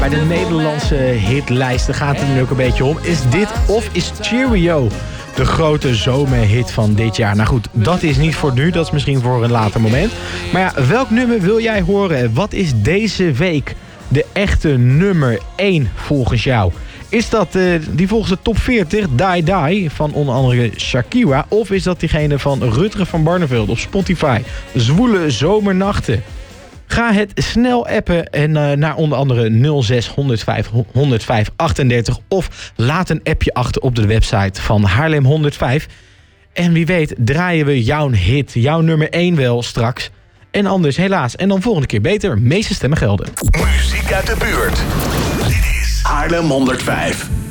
Bij de Nederlandse hitlijsten gaat het er ook een beetje om. Is dit of is Cheerio de grote zomerhit van dit jaar? Nou goed, dat is niet voor nu. Dat is misschien voor een later moment. Maar ja, welk nummer wil jij horen? Wat is deze week de echte nummer 1 volgens jou? Is dat die volgens de top 40, Die Die, van onder andere Shakira? Of is dat diegene van Rutger van Barneveld op Spotify? Zwoele zomernachten. Ga het snel appen en naar onder andere 06 105 105 38. Of laat een appje achter op de website van Haarlem 105. En wie weet draaien we jouw hit, jouw nummer 1 wel straks. En anders helaas. En dan volgende keer beter. Meeste stemmen gelden. Muziek uit de buurt. Dit is Haarlem 105.